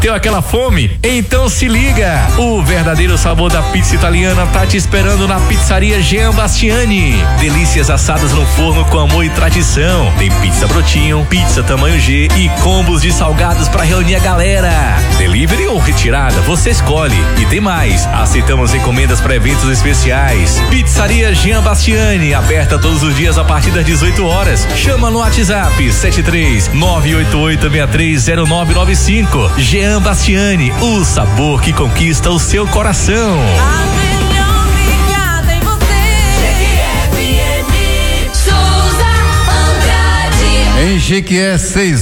Bateu aquela fome? Então se liga! O verdadeiro sabor da pizza italiana tá te esperando na pizzaria Jean Bastiani. Delícias assadas no forno com amor e tradição. Tem pizza brotinho, pizza tamanho G e combos de salgados pra reunir a galera. Delivery ou retirada, você escolhe. E tem mais, aceitamos encomendas para eventos especiais. Pizzaria Jean Bastiani, aberta todos os dias a partir das 18 horas. Chama no WhatsApp 73-988-630995. Jean Bastiani, o sabor que conquista o seu coração. A melhor ligada em você. Souza Andrade. Em Jequié,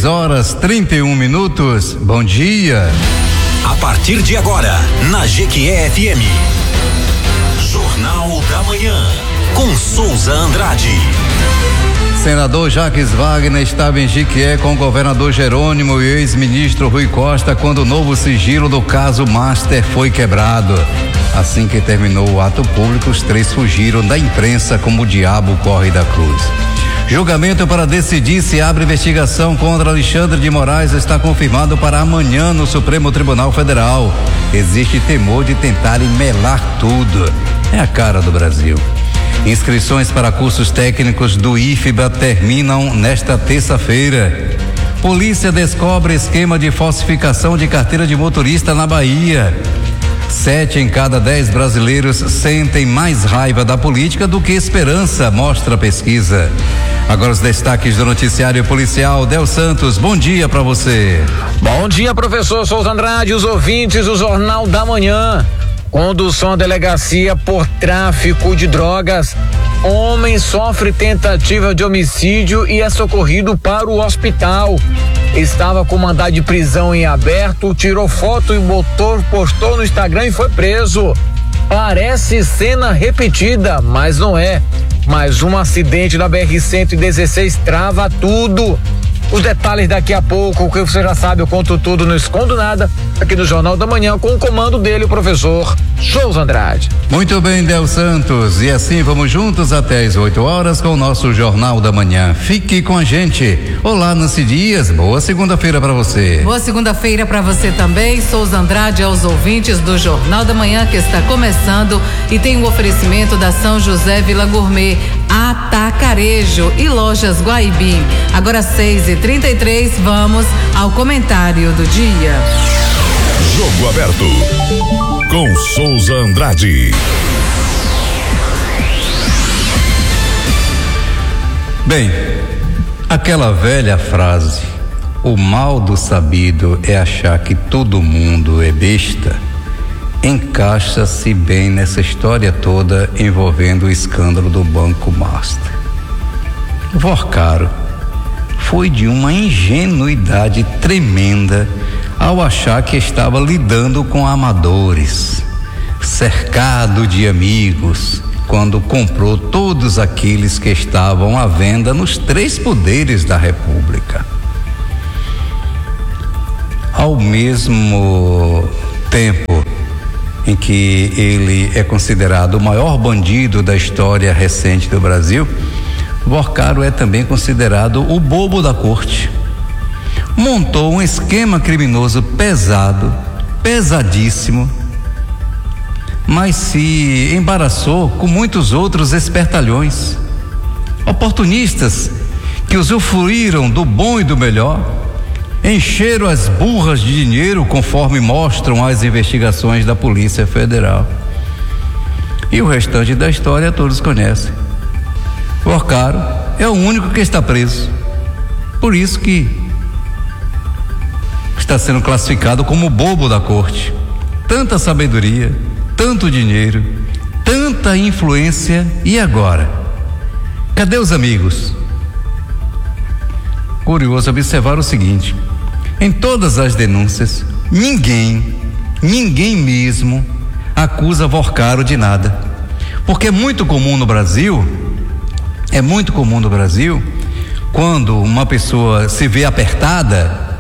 6h31. Bom dia. A partir de agora, na Jequié FM, Jornal da Manhã, com Souza Andrade. Senador Jacques Wagner estava em Jequié com o governador Jerônimo e o ex-ministro Rui Costa quando o novo sigilo do caso Master foi quebrado. Assim que terminou o ato público, os três fugiram da imprensa como o diabo corre da cruz. Julgamento para decidir se abre investigação contra Alexandre de Moraes está confirmado para amanhã no Supremo Tribunal Federal. Existe temor de tentarem melar tudo. É a cara do Brasil. Inscrições para cursos técnicos do IFBA terminam nesta terça-feira. Polícia descobre esquema de falsificação de carteira de motorista na Bahia. 7 em cada 10 brasileiros sentem mais raiva da política do que esperança, mostra a pesquisa. Agora os destaques do noticiário policial. Del Santos, bom dia para você. Bom dia, professor Souza Andrade, os ouvintes do Jornal da Manhã. Condução à delegacia por tráfico de drogas. Homem sofre tentativa de homicídio e é socorrido para o hospital. Estava com mandado de prisão em aberto, tirou foto e postou no Instagram e foi preso. Parece cena repetida, mas não é. Mais um acidente na BR-116 trava tudo. Os detalhes daqui a pouco, o que você já sabe, eu conto tudo, não escondo nada, aqui no Jornal da Manhã, com o comando dele, o professor Souza Andrade. Muito bem, Del Santos, e assim vamos juntos até as 8 horas com o nosso Jornal da Manhã. Fique com a gente. Olá, Nancy Dias, boa segunda-feira para você. Boa segunda-feira para você também, Souza Andrade, aos ouvintes do Jornal da Manhã que está começando e tem o oferecimento da São José Vila Gourmet, Atacarejo e Lojas Guaibim. Agora 6h33, vamos ao comentário do dia. Jogo aberto com Souza Andrade. Bem, aquela velha frase, o mal do sabido é achar que todo mundo é besta, encaixa-se bem nessa história toda envolvendo o escândalo do Banco Master. Vorcaro foi de uma ingenuidade tremenda ao achar que estava lidando com amadores, cercado de amigos, quando comprou todos aqueles que estavam à venda nos 3 poderes da República. Ao mesmo tempo em que ele é considerado o maior bandido da história recente do Brasil, Vorcaro é também considerado o bobo da corte. Montou um esquema criminoso pesado, pesadíssimo, mas se embaraçou com muitos outros espertalhões, oportunistas que usufruíram do bom e do melhor, encheram as burras de dinheiro conforme mostram as investigações da Polícia Federal. E o restante da história todos conhecem. Vorcaro é o único que está preso. Por isso que está sendo classificado como o bobo da corte. Tanta sabedoria, tanto dinheiro, tanta influência, e agora? Cadê os amigos? Curioso observar o seguinte: em todas as denúncias, ninguém mesmo acusa Vorcaro de nada, porque é muito comum no Brasil, quando uma pessoa se vê apertada,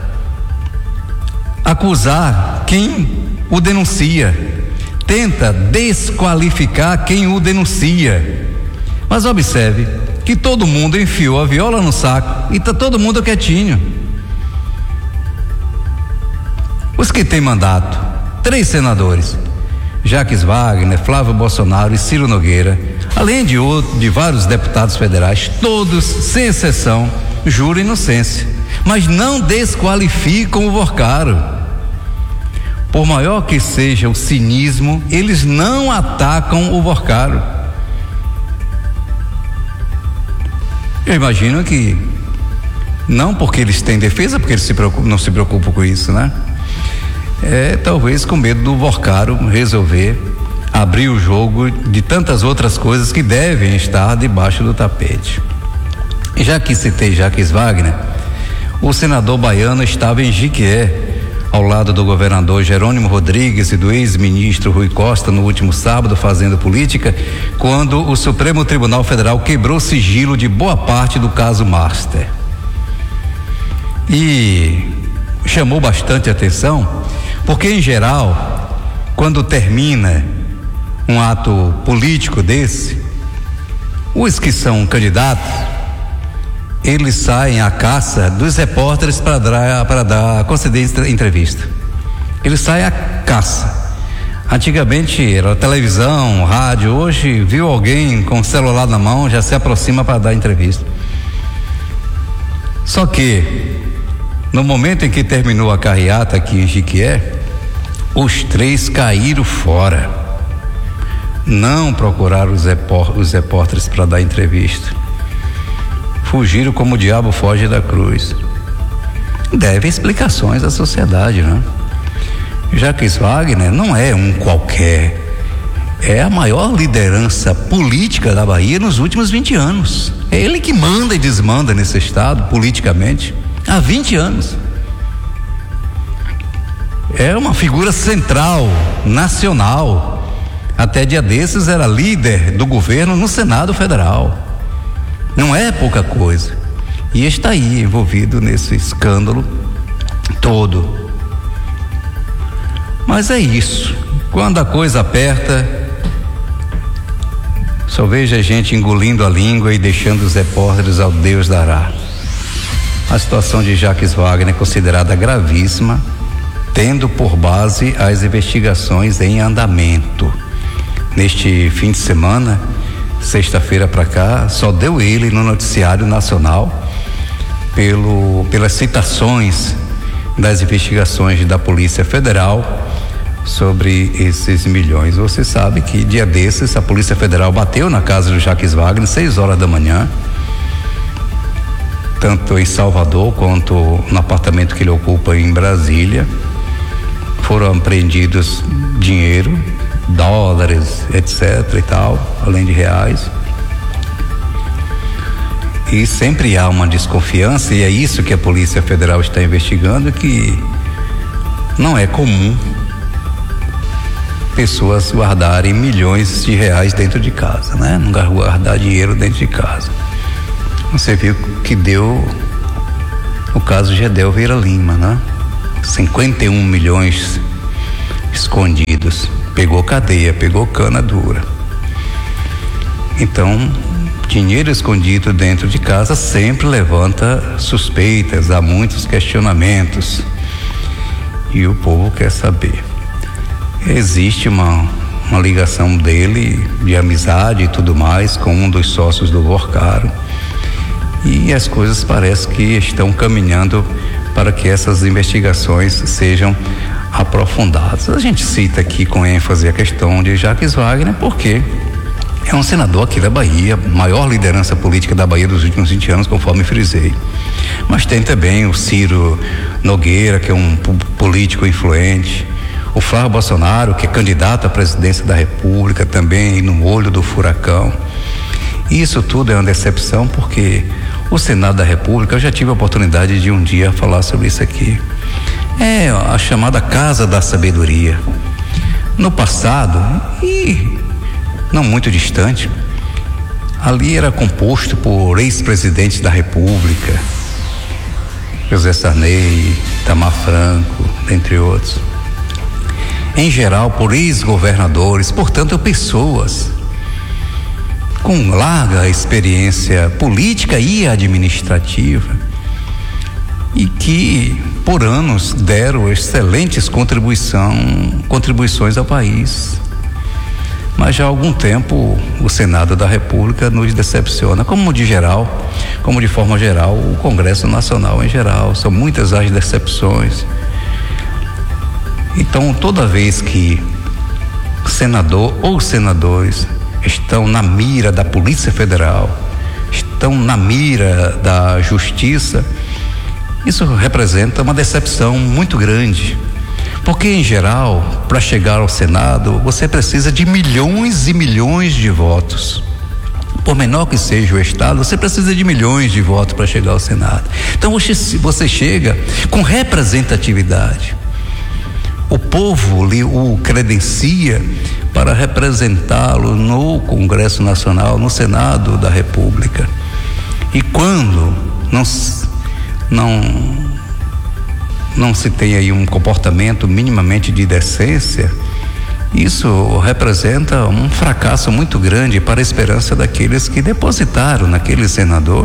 acusar quem o denuncia, tenta desqualificar quem o denuncia. Mas observe que todo mundo enfiou a viola no saco e está todo mundo quietinho. Os que têm mandato, 3 senadores, Jacques Wagner, Flávio Bolsonaro e Ciro Nogueira, além de vários deputados federais, todos, sem exceção, juram inocência, mas não desqualificam o Vorcaro. Por maior que seja o cinismo, eles não atacam o Vorcaro. Eu imagino que não porque eles têm defesa, porque eles não se preocupam com isso, né? Talvez com medo do Vorcaro resolver abrir o jogo de tantas outras coisas que devem estar debaixo do tapete. Já que citei Jacques Wagner, o senador baiano estava em Jiquié, ao lado do governador Jerônimo Rodrigues e do ex-ministro Rui Costa no último sábado, fazendo política, quando o Supremo Tribunal Federal quebrou sigilo de boa parte do caso Master. E chamou bastante atenção, porque em geral, quando termina um ato político desse, os que são candidatos, eles saem à caça dos repórteres para conceder entrevista. Eles saem à caça. Antigamente era televisão, rádio, hoje viu alguém com o celular na mão, já se aproxima para dar entrevista. Só que no momento em que terminou a carreata aqui em Jiquié, os 3 caíram fora. Não procuraram os repórteres para dar entrevista. Fugiram como o diabo foge da cruz. Deve explicações à sociedade, né? Jacques Wagner não é um qualquer. É a maior liderança política da Bahia nos últimos 20 anos. É ele que manda e desmanda nesse estado politicamente há 20 anos. É uma figura central, nacional. Até dia desses era líder do governo no Senado Federal. Não é pouca coisa. E está aí envolvido nesse escândalo todo. Mas é isso. Quando a coisa aperta, só vejo a gente engolindo a língua e deixando os repórteres ao Deus dará. A situação de Jacques Wagner é considerada gravíssima, tendo por base as investigações em andamento. Neste fim de semana, sexta-feira para cá, só deu ele no noticiário nacional pelas citações das investigações da Polícia Federal sobre esses milhões. Você sabe que dia desses a Polícia Federal bateu na casa do Jacques Wagner 6 horas da manhã, tanto em Salvador quanto no apartamento que ele ocupa em Brasília. Foram apreendidos dinheiro, dólares, etc e tal, além de reais. E sempre há uma desconfiança, e é isso que a Polícia Federal está investigando, que não é comum pessoas guardarem milhões de reais dentro de casa, né? Não guardar dinheiro dentro de casa. Você viu que deu o caso Gedel Vieira Lima, né? 51 milhões escondidos. Pegou cadeia, pegou cana dura. Então, dinheiro escondido dentro de casa sempre levanta suspeitas, há muitos questionamentos. E o povo quer saber. Existe uma ligação dele de amizade e tudo mais com um dos sócios do Vorcaro. E as coisas parecem que estão caminhando para que essas investigações sejam aprofundadas. A gente cita aqui com ênfase a questão de Jacques Wagner porque é um senador aqui da Bahia, maior liderança política da Bahia dos últimos 20 anos, conforme frisei. Mas tem também o Ciro Nogueira, que é um político influente, o Flávio Bolsonaro, que é candidato à presidência da República, também no olho do furacão. Isso tudo é uma decepção porque o Senado da República, eu já tive a oportunidade de um dia falar sobre isso aqui, é a chamada Casa da Sabedoria. No passado, e não muito distante, ali era composto por ex-presidentes da República, José Sarney, Itamar Franco, dentre outros. Em geral, por ex-governadores, portanto, pessoas com larga experiência política e administrativa. e que por anos deram excelentes contribuições ao país. Mas já há algum tempo o Senado da República nos decepciona, como de forma geral, o Congresso Nacional em geral. São muitas as decepções. Então, toda vez que senador ou senadores estão na mira da Polícia Federal, estão na mira da Justiça, isso representa uma decepção muito grande. Porque, em geral, para chegar ao Senado, você precisa de milhões e milhões de votos. Por menor que seja o Estado, você precisa de milhões de votos para chegar ao Senado. Então, você chega com representatividade. O povo o credencia para representá-lo no Congresso Nacional, no Senado da República. E quando não se tem aí um comportamento minimamente de decência, isso representa um fracasso muito grande para a esperança daqueles que depositaram naquele senador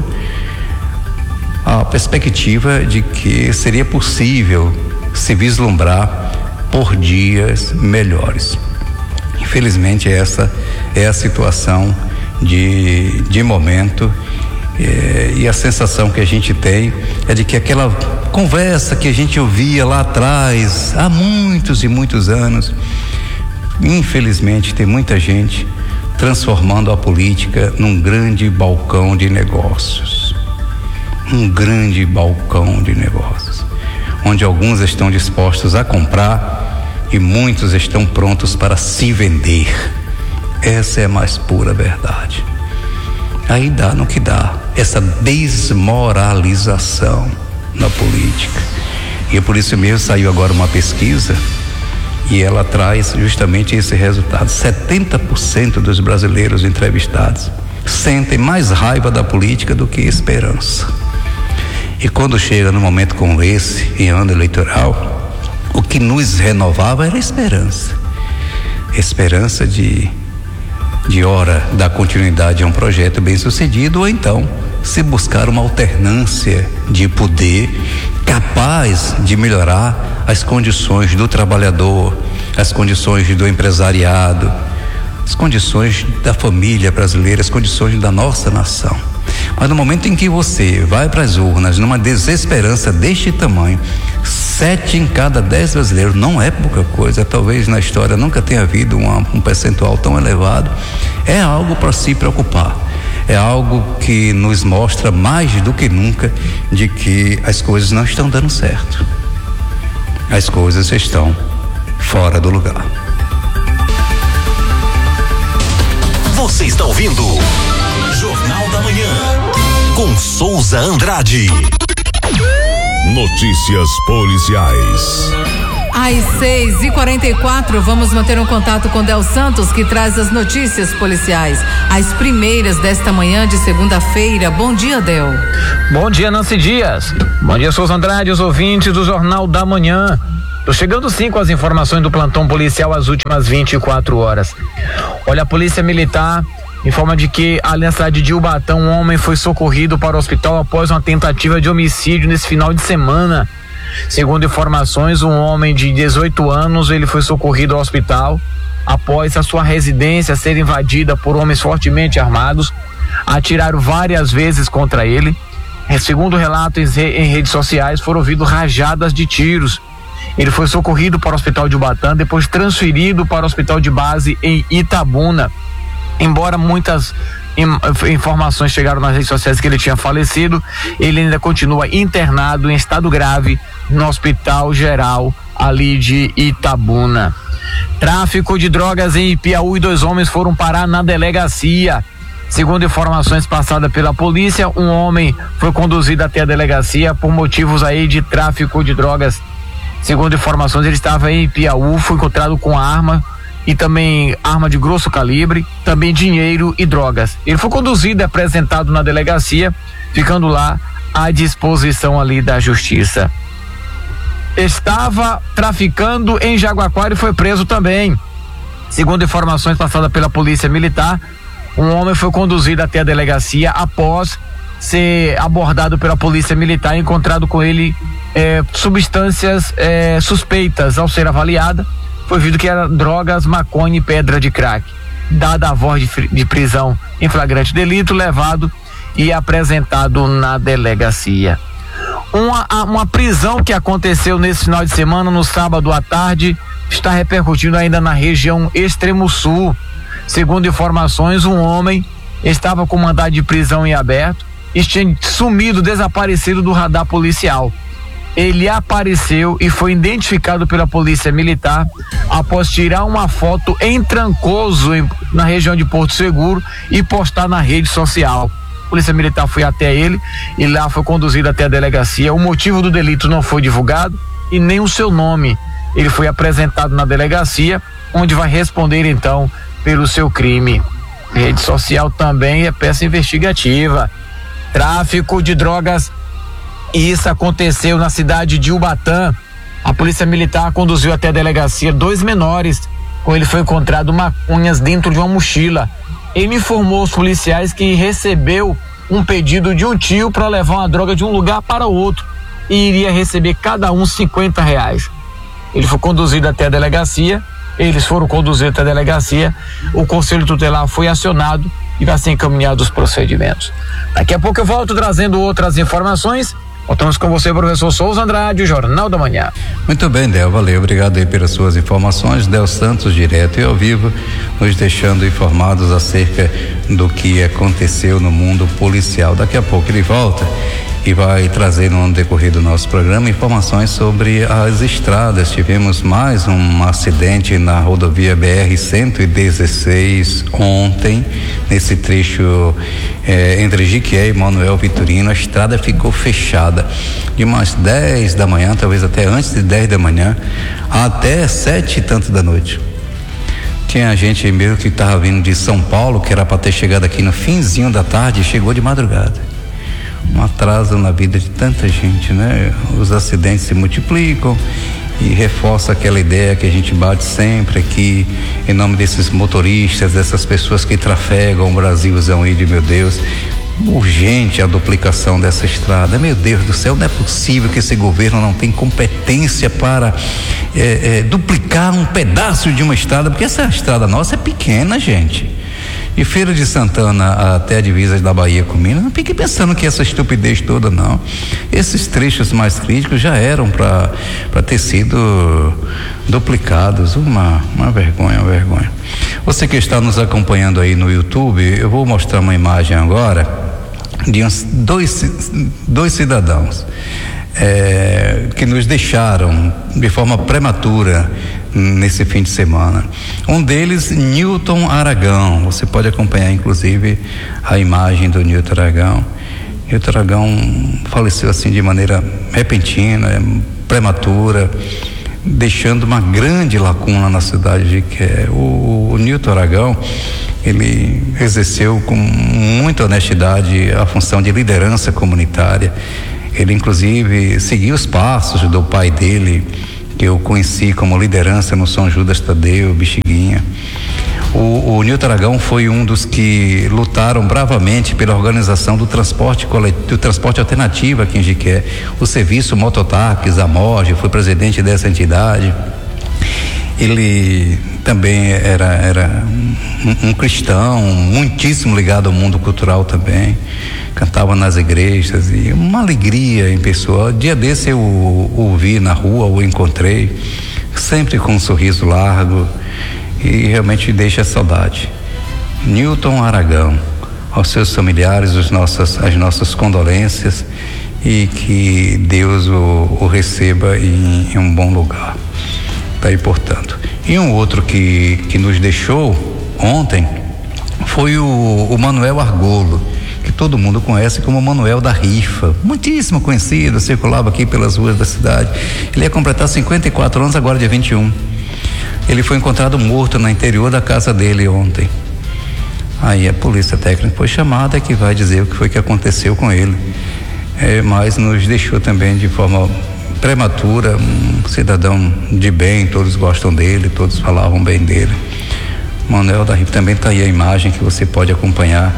a perspectiva de que seria possível se vislumbrar por dias melhores. Infelizmente, essa é a situação de momento. E a sensação que a gente tem é de que aquela conversa que a gente ouvia lá atrás, há muitos e muitos anos, infelizmente tem muita gente transformando a política num grande balcão de negócios. Um grande balcão de negócios, onde alguns estão dispostos a comprar e muitos estão prontos para se vender. Essa é a mais pura verdade. Aí dá no que dá, essa desmoralização na política. E é por isso mesmo saiu agora uma pesquisa e ela traz justamente esse resultado. 70% dos brasileiros entrevistados sentem mais raiva da política do que esperança. E quando chega num momento como esse, em ano eleitoral, o que nos renovava era a esperança. Esperança de ora dar continuidade a um projeto bem sucedido, ou então se buscar uma alternância de poder capaz de melhorar as condições do trabalhador, as condições do empresariado, as condições da família brasileira, as condições da nossa nação. Mas no momento em que você vai para as urnas numa desesperança deste tamanho, 7 em cada 10 brasileiros, não é pouca coisa, talvez na história nunca tenha havido um percentual tão elevado, é algo para se preocupar. É algo que nos mostra mais do que nunca de que as coisas não estão dando certo. As coisas estão fora do lugar. Você está ouvindo Jornal da Manhã com Souza Andrade. Notícias policiais. Às 6h44, vamos manter um contato com Del Santos, que traz as notícias policiais, as primeiras desta manhã de segunda-feira. Bom dia, Del. Bom dia, Nancy Dias. Bom dia, Souza Andrade, os ouvintes do Jornal da Manhã. Tô chegando sim com as informações do plantão policial às últimas 24 horas. Olha, a Polícia Militar informa de que ali na cidade de Ubatão, um homem foi socorrido para o hospital após uma tentativa de homicídio nesse final de semana. Segundo informações, um homem de 18 anos, ele foi socorrido ao hospital após a sua residência ser invadida por homens fortemente armados. Atiraram várias vezes contra ele. Segundo relatos em redes sociais, foram ouvidos rajadas de tiros. Ele foi socorrido para o hospital de Ubatã, depois transferido para o hospital de base em Itabuna. Embora muitas informações chegaram nas redes sociais que ele tinha falecido, ele ainda continua internado em estado grave no Hospital Geral ali de Itabuna. Tráfico de drogas em Piauí, 2 homens foram parar na delegacia. Segundo informações passadas pela polícia, um homem foi conduzido até a delegacia por motivos aí de tráfico de drogas. Segundo informações, ele estava em Piauí, foi encontrado com arma e também arma de grosso calibre, também dinheiro e drogas. Ele foi conduzido e apresentado na delegacia, ficando lá à disposição ali da justiça. Estava traficando em Jaguaquara e foi preso também. Segundo informações passadas pela Polícia Militar, um homem foi conduzido até a delegacia após ser abordado pela polícia militar e encontrado com ele substâncias suspeitas. Ao ser avaliada, foi visto que era drogas, maconha e pedra de crack. Dada a voz de prisão em flagrante delito, levado e apresentado na delegacia. Uma prisão que aconteceu nesse final de semana, no sábado à tarde, está repercutindo ainda na região extremo sul. Segundo informações, um homem estava com mandado de prisão em aberto e tinha sumido, desaparecido do radar policial. Ele apareceu e foi identificado pela polícia militar após tirar uma foto em Trancoso, na região de Porto Seguro, e postar na rede social. A polícia militar foi até ele e lá foi conduzido até a delegacia. O motivo do delito não foi divulgado e nem o seu nome. Ele foi apresentado na delegacia, onde vai responder então pelo seu crime. Rede social também é peça investigativa. Tráfico de drogas. E isso aconteceu na cidade de Ubatã. A polícia militar conduziu até a delegacia 2 menores. Com ele foi encontrado maconhas dentro de uma mochila. Ele informou aos policiais que recebeu um pedido de um tio para levar uma droga de um lugar para outro e iria receber cada um R$50. Ele foi conduzido até a delegacia. Eles foram conduzidos até a delegacia. O conselho tutelar foi acionado e vai ser encaminhado os procedimentos. Daqui a pouco eu volto trazendo outras informações. Voltamos com você, professor Souza Andrade, o Jornal da Manhã. Muito bem, Del, valeu, obrigado aí pelas suas informações. Del Santos, direto e ao vivo, nos deixando informados acerca do que aconteceu no mundo policial. Daqui a pouco ele volta e vai trazer no decorrer do nosso programa informações sobre as estradas. Tivemos mais um acidente na rodovia BR-116 ontem, nesse trecho entre Jiquié e Manuel Vitorino. A estrada ficou fechada de umas 10 da manhã, talvez até antes de 10 da manhã, até 7 e tanto da noite. Tinha gente mesmo que estava vindo de São Paulo, que era para ter chegado aqui no finzinho da tarde, e chegou de madrugada. Um atraso na vida de tanta gente, né? Os acidentes se multiplicam e reforça aquela ideia que a gente bate sempre aqui em nome desses motoristas, dessas pessoas que trafegam o Brasilzão aí de meu Deus. Urgente a duplicação dessa estrada. Meu Deus do céu, não é possível que esse governo não tenha competência para duplicar um pedaço de uma estrada, porque essa estrada nossa é pequena, gente. De Feira de Santana até a divisa da Bahia com Minas, não fique pensando que essa estupidez toda, não. Esses trechos mais críticos já eram para ter sido duplicados. Uma vergonha, uma vergonha. Você que está nos acompanhando aí no YouTube, eu vou mostrar uma imagem agora de dois cidadãos que nos deixaram de forma prematura nesse fim de semana. Um deles, Newton Aragão. Você pode acompanhar inclusive a imagem do Newton Aragão. Newton Aragão faleceu assim de maneira repentina, prematura, deixando uma grande lacuna na cidade de Jiquié. O Newton Aragão, ele exerceu com muita honestidade a função de liderança comunitária. Ele inclusive seguiu os passos do pai dele, que eu conheci como liderança no São Judas Tadeu, Bexiguinha. O Newton Aragão foi um dos que lutaram bravamente pela organização do transporte alternativo aqui em Jiquié. O serviço mototáxis, a MOG, foi presidente dessa entidade. Ele também era um cristão, muitíssimo ligado ao mundo cultural também. Cantava nas igrejas e uma alegria em pessoa. Dia desse eu o vi na rua, o encontrei, sempre com um sorriso largo, e realmente deixa saudade. Newton Aragão, aos seus familiares, as nossas condolências, e que Deus o receba em um bom lugar. Tá aí, portanto. E um outro que nos deixou ontem foi o Manuel Argolo, que todo mundo conhece como Manuel da Rifa, muitíssimo conhecido, circulava aqui pelas ruas da cidade. Ele ia completar 54 anos agora, dia 21. Ele foi encontrado morto no interior da casa dele ontem. Aí a polícia técnica foi chamada, que vai dizer o que foi que aconteceu com ele. Mas nos deixou também de forma prematura, um cidadão de bem, todos gostam dele, todos falavam bem dele. Manuel da Rifa, também está aí a imagem que você pode acompanhar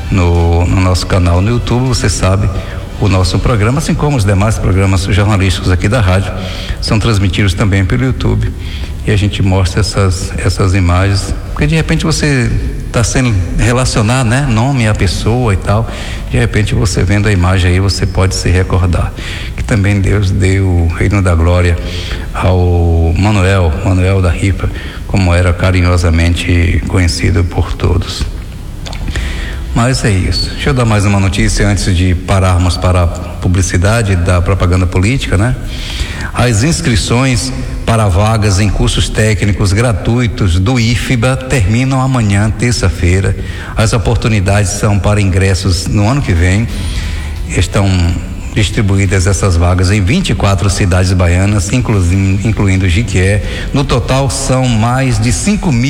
no nosso canal no YouTube, você sabe, o nosso programa, assim como os demais programas jornalísticos aqui da rádio, são transmitidos também pelo YouTube. E a gente mostra essas imagens, porque de repente você está sendo relacionar, né, nome à pessoa e tal, de repente você vendo a imagem aí, você pode se recordar que também Deus deu o reino da glória ao Manuel da Ripa, como era carinhosamente conhecido por todos. Mas é isso. Deixa eu dar mais uma notícia antes de pararmos para a publicidade da propaganda política, né? As inscrições para vagas em cursos técnicos gratuitos do IFBA terminam amanhã, terça-feira. As oportunidades são para ingressos no ano que vem. Estão distribuídas essas vagas em 24 cidades baianas, incluindo Jiquié. No total são mais de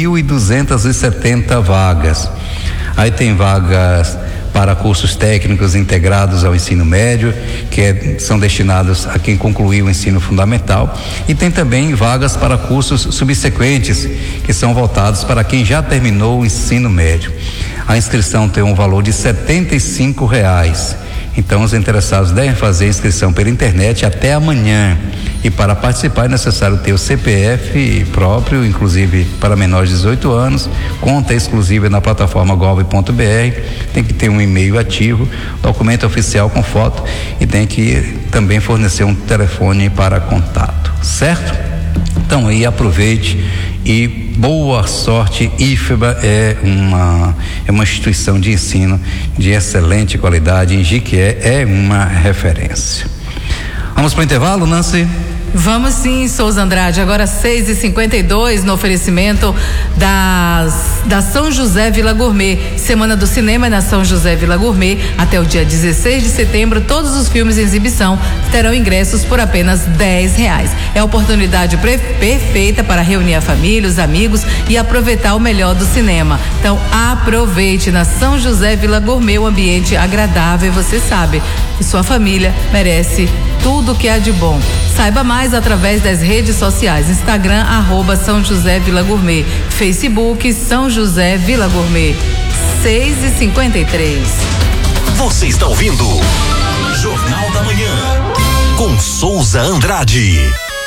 5.270 vagas. Aí tem vagas para cursos técnicos integrados ao ensino médio, que são destinados a quem concluiu o ensino fundamental, e tem também vagas para cursos subsequentes, que são voltados para quem já terminou o ensino médio. A inscrição tem um valor de R$75. Então, os interessados devem fazer a inscrição pela internet até amanhã. E para participar é necessário ter o CPF próprio, inclusive para menores de 18 anos, conta exclusiva na plataforma gov.br, tem que ter um e-mail ativo, documento oficial com foto e tem que também fornecer um telefone para contato, certo? Então aí aproveite e boa sorte. IFBA é uma instituição de ensino de excelente qualidade, em Jiquié é uma referência. Vamos para o intervalo, Nancy? Vamos sim, Souza Andrade. Agora 6h52 no oferecimento da São José Vila Gourmet. Semana do Cinema na São José Vila Gourmet. Até o dia 16 de setembro, todos os filmes em exibição terão ingressos por apenas R$10. É a oportunidade perfeita para reunir a família, os amigos e aproveitar o melhor do cinema. Então aproveite na São José Vila Gourmet, um ambiente agradável, você sabe que sua família merece tudo que há de bom. Saiba mais através das redes sociais: Instagram, @São José Vila Gourmet, Facebook São José Vila Gourmet. 6h53. Você está ouvindo Jornal da Manhã com Souza Andrade.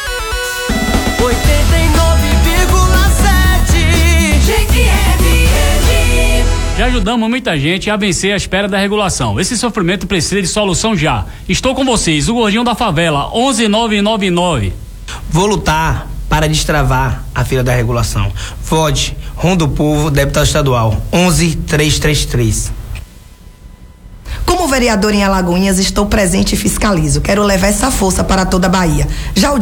89,7 GQFM. Já ajudamos muita gente a vencer a espera da regulação. Esse sofrimento precisa de solução já. Estou com vocês, o Gordinho da Favela, 11999. Vou lutar para destravar a fila da regulação. Vote, Ronda do Povo, deputado estadual, 11333. Como vereador em Alagoinhas, estou presente e fiscalizo. Quero levar essa força para toda a Bahia. Já o